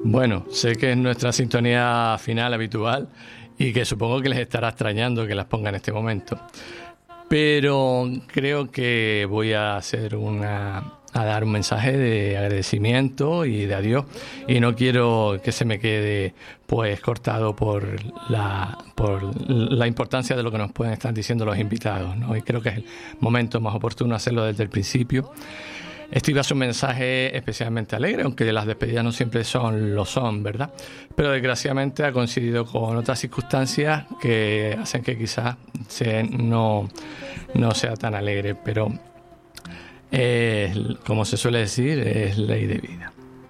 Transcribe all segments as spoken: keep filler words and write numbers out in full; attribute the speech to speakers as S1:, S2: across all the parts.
S1: Bueno, sé que es nuestra sintonía final habitual y que supongo que les estará extrañando que las ponga en este momento. Pero creo que voy a hacer una a dar un mensaje de agradecimiento y de adiós, y no quiero que se me quede pues cortado por la por la importancia de lo que nos pueden estar diciendo los invitados, ¿no? Y creo que es el momento más oportuno hacerlo desde el principio. Este iba a ser un mensaje especialmente alegre, aunque las despedidas no siempre son lo son, ¿verdad? Pero desgraciadamente ha coincidido con otras circunstancias que hacen que quizás se, no, no sea tan alegre, pero es, como se suele decir, es ley de vida.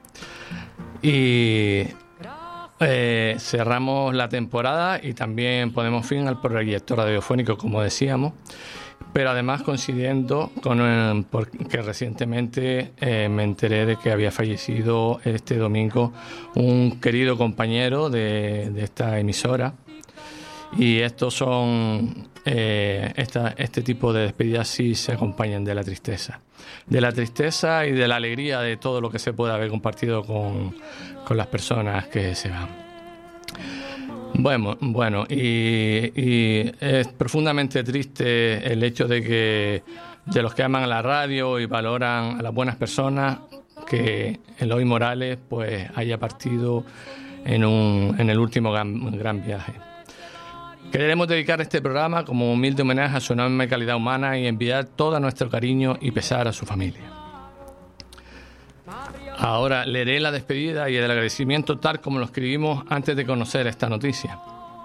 S1: Y eh, cerramos la temporada y también ponemos fin al proyecto radiofónico, como decíamos, pero además coincidiendo con eh, porque recientemente eh, me enteré de que había fallecido este domingo un querido compañero de, de esta emisora, y estos son eh, esta, este tipo de despedidas sí se acompañan de la tristeza de la tristeza y de la alegría de todo lo que se puede haber compartido con, con las personas que se van. Bueno, bueno y, y es profundamente triste el hecho de que de los que aman a la radio y valoran a las buenas personas, que Eloy Morales pues haya partido en, un, en el último gran, gran viaje. Queremos dedicar este programa como humilde homenaje a su enorme calidad humana y enviar todo nuestro cariño y pesar a su familia. Ahora leeré la despedida y el agradecimiento tal como lo escribimos antes de conocer esta noticia.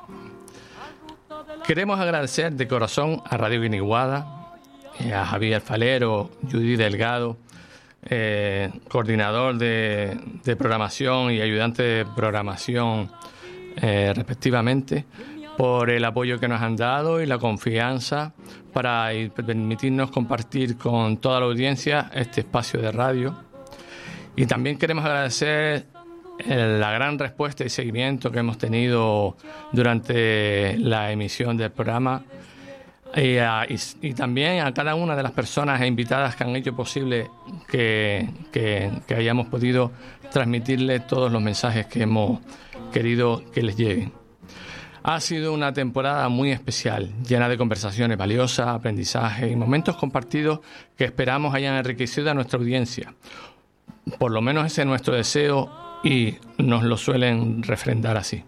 S1: Queremos agradecer de corazón a Radio Guiniguada, a Javier Falero, Judy Delgado, eh, coordinador de, de programación y ayudante de programación eh, respectivamente, por el apoyo que nos han dado y la confianza para permitirnos compartir con toda la audiencia este espacio de radio. Y también queremos agradecer la gran respuesta y seguimiento que hemos tenido durante la emisión del programa, y, a, y, y también a cada una de las personas e invitadas que han hecho posible que, que, que hayamos podido transmitirles todos los mensajes que hemos querido que les lleguen. Ha sido una temporada muy especial, llena de conversaciones valiosas, aprendizaje y momentos compartidos que esperamos hayan enriquecido a nuestra audiencia. Por lo menos ese es nuestro deseo y nos lo suelen refrendar así.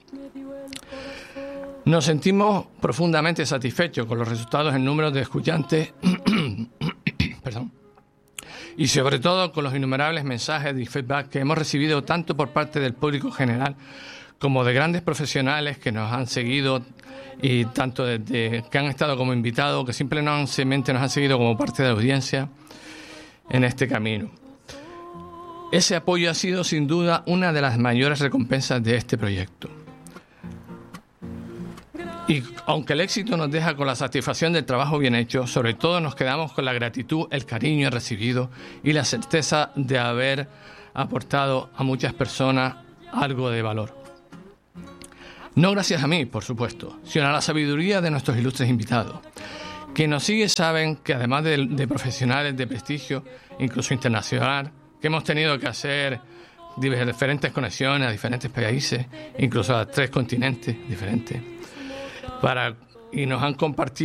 S1: Nos sentimos profundamente satisfechos con los resultados en números de escuchantes perdón, y sobre todo con los innumerables mensajes y feedback que hemos recibido tanto por parte del público general como de grandes profesionales que nos han seguido, y tanto desde que han estado como invitados, que simplemente nos han seguido como parte de la audiencia en este camino. Ese apoyo ha sido sin duda una de las mayores recompensas de este proyecto. Y aunque el éxito nos deja con la satisfacción del trabajo bien hecho, sobre todo nos quedamos con la gratitud, el cariño recibido y la certeza de haber aportado a muchas personas algo de valor. No gracias a mí, por supuesto, sino a la sabiduría de nuestros ilustres invitados. Quienes nos siguen saben que además de, de profesionales de prestigio, incluso internacional, que hemos tenido que hacer diferentes conexiones a diferentes países, incluso a tres continentes diferentes, para, y nos han compartido